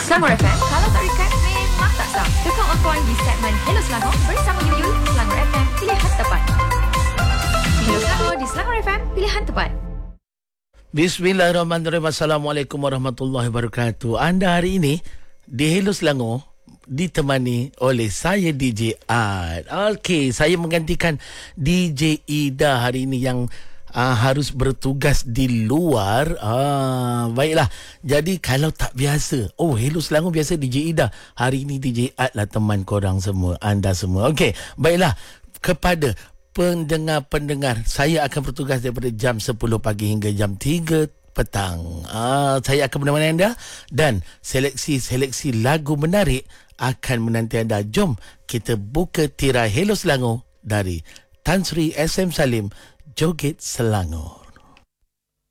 Selangor FM, kalau tak rekat memang tak sah. Tukang on-point di segmen Hello Selangor bersama Yuyul. Selangor FM, pilihan tepat. Hello Selangor di Selangor FM, pilihan tepat. Bismillahirrahmanirrahim. Assalamualaikum warahmatullahi wabarakatuh. Anda hari ini di Hello Selangor ditemani oleh saya DJ Ad. Okey, saya menggantikan DJ Ida hari ini yang harus bertugas di luar. Baiklah. Jadi kalau tak biasa, Hello Selangor biasa DJ Ida. Hari ini DJ Ad lah teman korang semua, anda semua. Okey, baiklah. Kepada pendengar-pendengar, saya akan bertugas daripada jam 10 pagi hingga jam 3 petang. Saya akan menemani anda dan seleksi-seleksi lagu menarik akan menanti anda. Jom kita buka tirai Hello Selangor dari Tan Sri SM Salim, Joget Selangor.